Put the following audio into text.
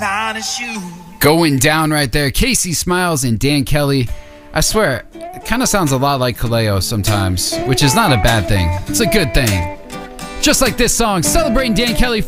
without a shoe. Going down right there. Casey Smiles and Dan Kelly. I swear, it kind of sounds a lot like Kaleo sometimes, which is not a bad thing. It's a good thing. Just like this song, celebrating Dan Kelly